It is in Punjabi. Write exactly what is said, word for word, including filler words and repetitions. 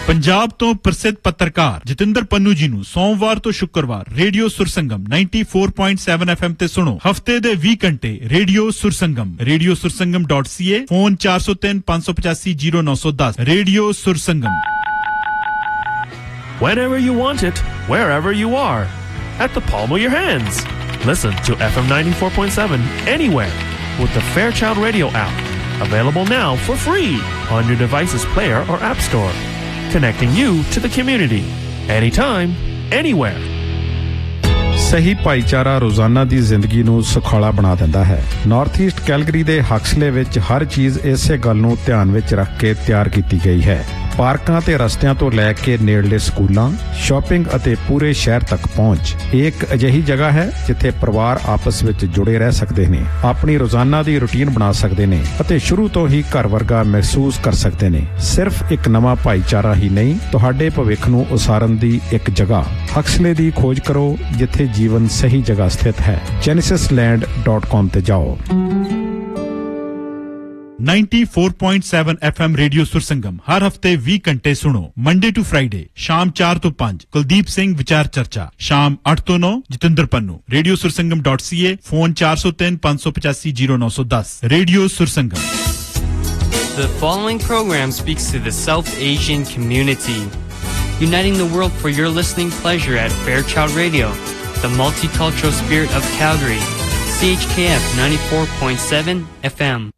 ਪੰਜਾਬ ਤੋਂ ਪ੍ਰਸਿੱਧ ਪੱਤਰਕਾਰ ਜਤਿੰਦਰ ਪੰਨੂ ਜੀ ਨੂੰ ਸੋਮਵਾਰ ਤੋਂ ਸ਼ੁੱਕਰਵਾਰ radio ਸੁਰਸੰਗਮ ninety-four point seven F M ਤੇ ਸੁਣੋ ਹਫਤੇ ਦੇ ਵੀਹ ਘੰਟੇ radio ਸੁਰਸੰਗਮ radio ਸੁਰਸੰਗਮ dot c a phone four oh three five eight five zero nine one zero radio ਸੁਰਸੰਗਮ Whenever you want it, wherever you are, at the palm of your hands. Listen to F M ninety-four point seven anywhere with the Fairchild Radio app. Available now for free on your device's player or app store. Connecting you to the community. Anytime, anywhere. ਸਹੀ ਭਾਈਚਾਰਾ ਰੋਜ਼ਾਨਾ ਦੀ ਜ਼ਿੰਦਗੀ ਨੂੰ ਸੁਖਾਲਾ ਬਣਾ ਦਿੰਦਾ ਹੈ। ਨਾਰਥ ਈਸਟ ਕੈਲਗਰੀ ਦੇ ਹਕਸਲੇ ਵਿੱਚ ਹਰ ਚੀਜ਼ ਇਸੇ ਗੱਲ ਨੂੰ ਧਿਆਨ ਵਿੱਚ ਰੱਖ ਕੇ ਤਿਆਰ ਕੀਤੀ ਗਈ ਹੈ। ਪਾਰਕਾਂ ਤੇ ਰਸਤਿਆਂ ਤੋਂ ਲੈ ਕੇ ਨੇੜਲੇ ਸਕੂਲਾਂ, ਸ਼ਾਪਿੰਗ ਅਤੇ ਪੂਰੇ ਸ਼ਹਿਰ ਤੱਕ ਪਹੁੰਚ। ਇਹ ਇੱਕ ਅਜਿਹੀ ਜਗ੍ਹਾ ਹੈ ਜਿੱਥੇ ਪਰਿਵਾਰ ਆਪਸ ਵਿੱਚ ਜੁੜੇ ਰਹਿ ਸਕਦੇ ਨੇ, ਆਪਣੀ ਰੋਜ਼ਾਨਾ ਦੀ ਰੁਟੀਨ ਬਣਾ ਸਕਦੇ ਨੇ ਅਤੇ ਸ਼ੁਰੂ ਤੋਂ ਹੀ ਘਰ ਵਰਗਾ ਮਹਿਸੂਸ ਕਰ ਸਕਦੇ ਨੇ। ਸਿਰਫ ਇੱਕ ਨਵਾਂ ਭਾਈਚਾਰਾ ਹੀ ਨਹੀਂ, ਤੁਹਾਡੇ ਭਵਿੱਖ ਨੂੰ ਉਸਾਰਨ ਦੀ ਇੱਕ ਜਗ੍ਹਾ। ਹਕਸਲੇ ਦੀ ਖੋਜ ਕਰੋ ਜਿੱਥੇ ਜੀਵਨ ਸਹੀ ਜਗ੍ਹਾ ਸਥਿਤ ਹੈ। genesis land dot com ਤੇ ਜਾਓ। ninety-four point seven F M radio ਸੁਰਸੰਗਮ ਹਰ ਹਫਤੇ ਵੀਹ ਘੰਟੇ ਸੁਣੋ ਮੰਡੇ ਟੂ ਫਰਾਈਡੇ ਸ਼ਾਮ four ਤੋਂ five ਕੁਲਦੀਪ ਸਿੰਘ ਵਿਚਾਰ ਚਰਚਾ ਸ਼ਾਮ eight ਤੋਂ nine Jatinder Pannu radio ਸੁਰਸੰਗਮ dot c a phone four oh three five eight five zero nine one zero radio ਸੁਰਸੰਗਮ The following program speaks to the South Asian community, uniting the world for your listening pleasure at Fairchild Radio, the multicultural spirit of Calgary, C H K F ninety-four point seven F M.